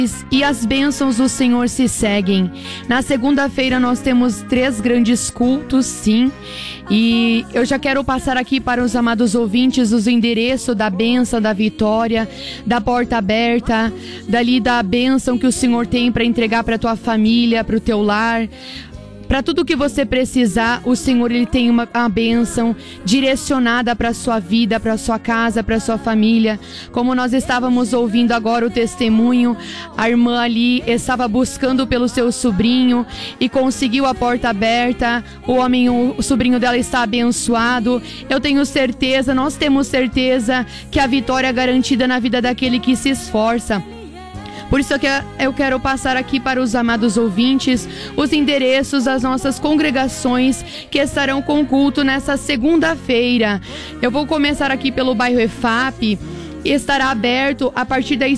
E as bênçãos do Senhor se seguem. Na segunda-feira nós temos 3 grandes cultos, sim. E eu já quero passar aqui para os amados ouvintes os endereços da bênção, da vitória, da porta aberta, dali da bênção que o Senhor tem para entregar para a tua família, para o teu lar. Para tudo que você precisar, o Senhor ele tem uma bênção direcionada para a sua vida, para a sua casa, para a sua família. Como nós estávamos ouvindo agora o testemunho, a irmã ali estava buscando pelo seu sobrinho e conseguiu a porta aberta. O sobrinho dela está abençoado. Eu tenho certeza, nós temos certeza que a vitória é garantida na vida daquele que se esforça. Por isso que eu quero passar aqui para os amados ouvintes os endereços das nossas congregações que estarão com culto nessa segunda-feira. Eu vou começar aqui pelo bairro EFAP. Estará aberto a partir das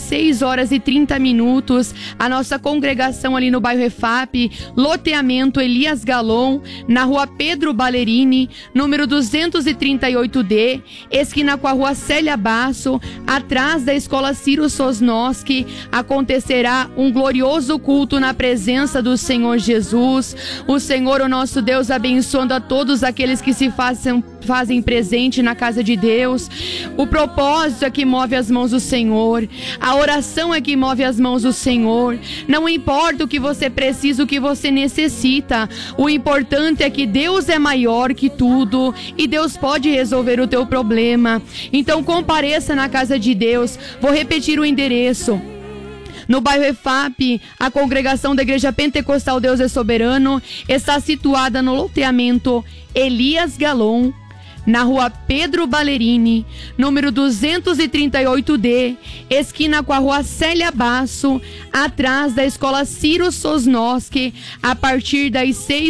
6h30 a nossa congregação ali no bairro EFAP, loteamento Elias Galon, na rua Pedro Ballerini, número 238D, esquina com a rua Célia Basso, atrás da escola Ciro Sosnoski. Acontecerá um glorioso culto na presença do Senhor Jesus. O Senhor, o nosso Deus, abençoando a todos aqueles que se fazem presente na casa de Deus. O propósito é que move as mãos do Senhor, a oração é que move as mãos do Senhor. Não importa o que você precisa, o que você necessita, o importante é que Deus é maior que tudo e Deus pode resolver o teu problema. Então compareça na casa de Deus. Vou repetir o endereço. No bairro EFAP, a congregação da Igreja Pentecostal Deus é Soberano está situada no loteamento Elias Galon, na rua Pedro Ballerini, número 238D, esquina com a rua Célia Basso, atrás da escola Ciro Sosnoski. A partir das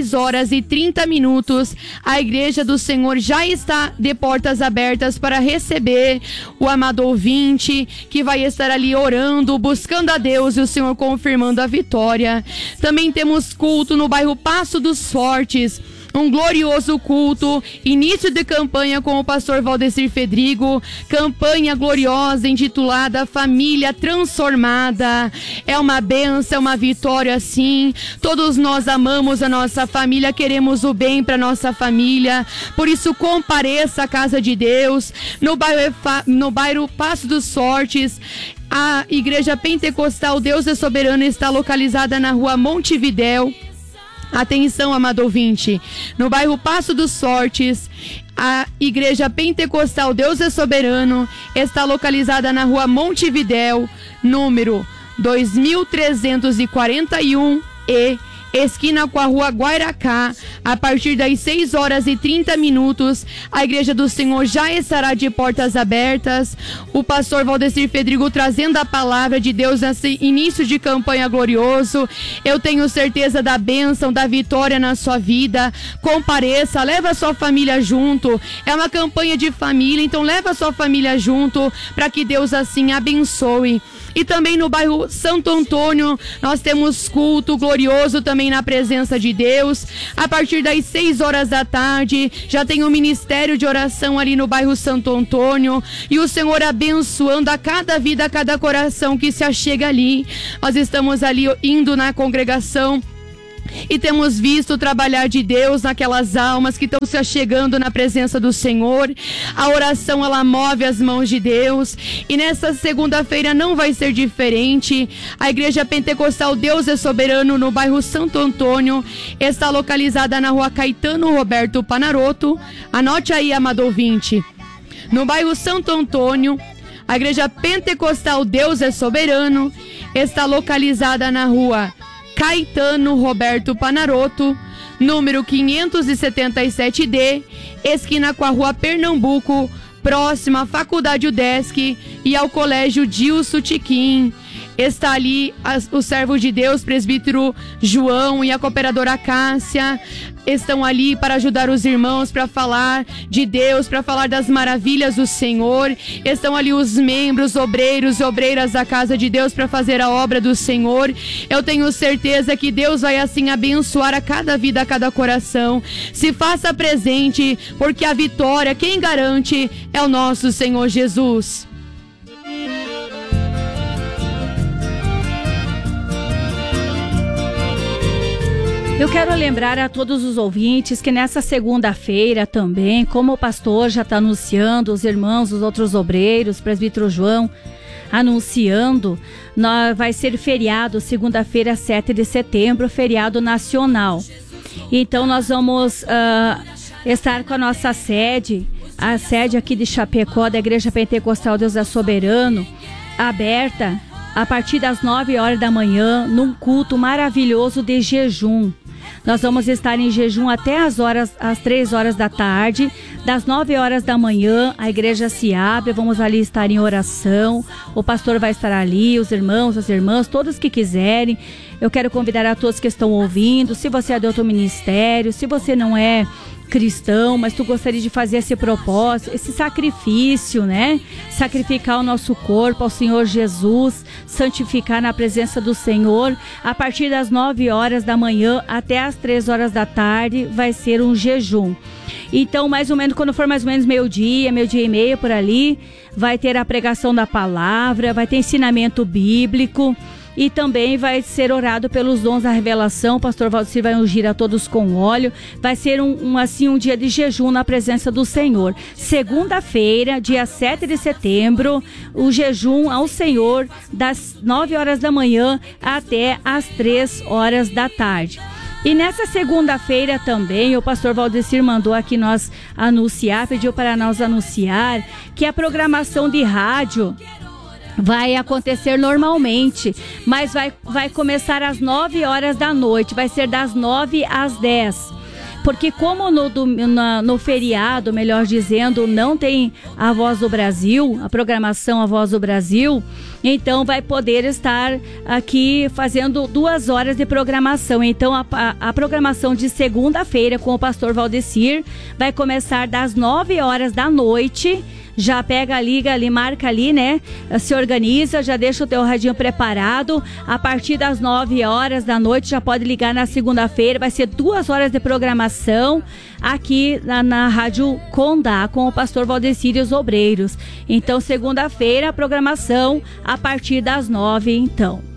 6h30, a Igreja do Senhor já está de portas abertas para receber o amado ouvinte que vai estar ali orando, buscando a Deus e o Senhor confirmando a vitória. Também temos culto no bairro Passo dos Fortes. Um glorioso culto, início de campanha com o pastor Valdecir Fedrigo, campanha gloriosa intitulada Família Transformada. É uma bênção, é uma vitória sim. Todos nós amamos a nossa família, queremos o bem para nossa família. Por isso compareça à casa de Deus, no bairro Passo dos Fortes. A Igreja Pentecostal Deus é Soberano está localizada na rua Montevidéu. Atenção, amado ouvinte, no bairro Passo dos Fortes, a Igreja Pentecostal Deus é Soberano está localizada na rua Montevidéu, número 2341 e esquina com a rua Guairacá. A partir das 6h30, a Igreja do Senhor já estará de portas abertas. O pastor Valdecir Fedrigo trazendo a palavra de Deus nesse início de campanha glorioso. Eu tenho certeza da bênção, da vitória na sua vida. Compareça, leva a sua família junto. É uma campanha de família, então leva a sua família junto para que Deus assim abençoe. E também no bairro Santo Antônio, nós temos culto glorioso também na presença de Deus. A partir das 6h já tem um ministério de oração ali no bairro Santo Antônio. E o Senhor abençoando a cada vida, a cada coração que se achega ali. Nós estamos ali indo na congregação e temos visto o trabalhar de Deus naquelas almas que estão se achegando na presença do Senhor. A oração, ela move as mãos de Deus. E nessa segunda-feira não vai ser diferente. A Igreja Pentecostal Deus é Soberano, no bairro Santo Antônio, está localizada na rua Caetano Roberto Panarotto. Anote aí, amado ouvinte. No bairro Santo Antônio, a Igreja Pentecostal Deus é Soberano está localizada na rua Caetano Roberto Panarotto, número 577D, esquina com a rua Pernambuco, próxima à Faculdade UDESC e ao Colégio Dilso Tiquim. Está ali o servo de Deus, presbítero João, e a cooperadora Cássia. Estão ali para ajudar os irmãos, para falar de Deus, para falar das maravilhas do Senhor. Estão ali os membros, obreiros e obreiras da casa de Deus para fazer a obra do Senhor. Eu tenho certeza que Deus vai assim abençoar a cada vida, a cada coração. Se faça presente, porque a vitória, quem garante, é o nosso Senhor Jesus. Eu quero lembrar a todos os ouvintes que nessa segunda-feira também, como o pastor já está anunciando, os irmãos, os outros obreiros, presbítero João, anunciando, vai ser feriado, segunda-feira, 7 de setembro, feriado nacional. Então nós vamos estar com a nossa sede, a sede aqui de Chapecó, da Igreja Pentecostal Deus é Soberano, aberta a partir das 9 horas da manhã, num culto maravilhoso de jejum. Nós vamos estar em jejum até as 3 horas da tarde. Das 9 horas da manhã, a igreja se abre, vamos ali estar em oração. O pastor vai estar ali, os irmãos, as irmãs, todos que quiserem. Eu quero convidar a todos que estão ouvindo, se você é de outro ministério, se você não é cristão, mas tu gostaria de fazer esse propósito, esse sacrifício, né? Sacrificar o nosso corpo ao Senhor Jesus, santificar na presença do Senhor. A partir das 9 horas da manhã até as 3 horas da tarde vai ser um jejum. Então, mais ou menos, quando for mais ou menos meio-dia e meio por ali, vai ter a pregação da palavra, vai ter ensinamento bíblico. E também vai ser orado pelos dons da revelação. O pastor Valdecir vai ungir a todos com óleo. Vai ser um dia de jejum na presença do Senhor. Segunda-feira, dia 7 de setembro, o jejum ao Senhor das 9 horas da manhã até as 3 horas da tarde. E nessa segunda-feira também, o pastor Valdecir mandou aqui nós anunciar, pediu para nós anunciar que a programação de rádio vai acontecer normalmente, mas vai começar às 9 horas da noite, vai ser das 9 às 10. Porque como no feriado, melhor dizendo, não tem a Voz do Brasil, a programação A Voz do Brasil, então vai poder estar aqui fazendo 2 horas de programação. Então a programação de segunda-feira com o pastor Valdecir vai começar das 9 horas da noite. Já pega, liga ali, marca ali, né? Se organiza, já deixa o teu radinho preparado. A partir das 9 horas da noite já pode ligar na segunda-feira. Vai ser 2 horas de programação aqui na Rádio Condá com o pastor Valdecir e os obreiros. Então, segunda-feira, a programação a partir das 9, então.